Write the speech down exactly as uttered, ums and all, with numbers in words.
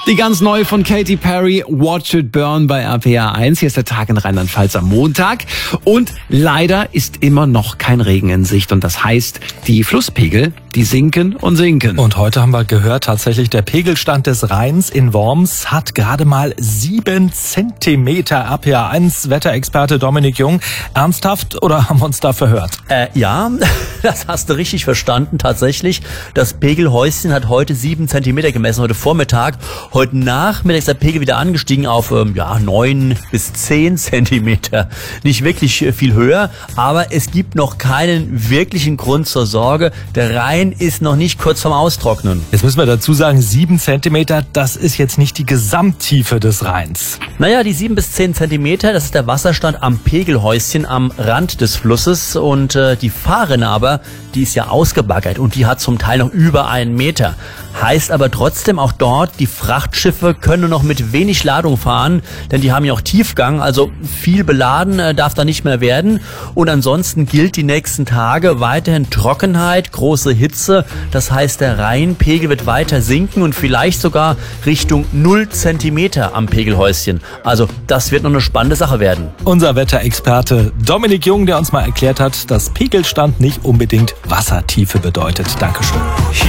Die ganz neue von Katy Perry, Watch It Burn bei R P R eins. Hier ist der Tag in Rheinland-Pfalz am Montag. Und leider ist immer noch kein Regen in Sicht. Und das heißt, die Flusspegel, die sinken und sinken. Und heute haben wir gehört, tatsächlich der Pegelstand des Rheins in Worms hat gerade mal sieben Zentimeter. R P R eins Wetterexperte Dominik Jung. Ernsthaft oder haben wir uns da verhört? Äh, ja, das hast du richtig verstanden. Tatsächlich, das Pegelhäuschen hat heute sieben Zentimeter gemessen, heute Vormittag. Heute Nachmittag ist der Pegel wieder angestiegen auf ähm, ja, neun bis zehn Zentimeter. Nicht wirklich viel höher, aber es gibt noch keinen wirklichen Grund zur Sorge. Der Rhein ist noch nicht kurz vorm Austrocknen. Jetzt müssen wir dazu sagen, sieben Zentimeter, das ist jetzt nicht die Gesamttiefe des Rheins. Naja, die sieben bis zehn Zentimeter, das ist der Wasserstand am Pegelhäuschen am Rand des Flusses. Und äh, die Fahrrinne aber, die ist ja ausgebaggert und die hat zum Teil noch über einen Meter. Heißt aber trotzdem auch dort, die Frachtschiffe können nur noch mit wenig Ladung fahren, denn die haben ja auch Tiefgang, also viel beladen äh, darf da nicht mehr werden. Und ansonsten gilt die nächsten Tage weiterhin Trockenheit, große Hitze. Das heißt, der Rheinpegel wird weiter sinken und vielleicht sogar Richtung null Zentimeter am Pegelhäuschen. Also das wird noch eine spannende Sache werden. Unser Wetterexperte Dominik Jung, der uns mal erklärt hat, dass Pegelstand nicht unbedingt Wassertiefe bedeutet. Dankeschön.